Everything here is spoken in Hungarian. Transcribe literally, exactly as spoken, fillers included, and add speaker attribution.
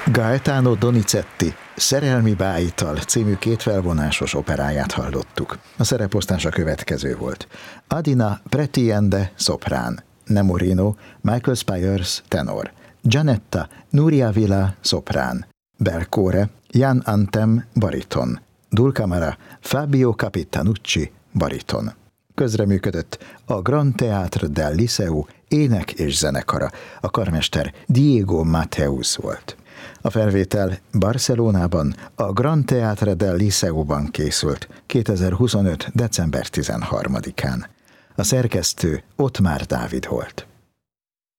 Speaker 1: Gaetano Donizetti Szerelmi báital című kétfelvonásos operáját hallottuk. A szereposztás a következő volt. Adina Pretiende szoprán, Nemorino Michael Spyers tenor, Gianetta Nuria Villa szoprán, Belcore Jan Antem bariton, dulcamara Fabio Capitanucci bariton. Közreműködött a Grand Theatre del Liceu ének és zenekara, a karmester Diego Mateus volt. A felvétel Barcelonában, a Grand Theatre del Liceuban készült kétezer-huszonöt. december tizenharmadikán. A szerkesztő Ottmár Dávid volt.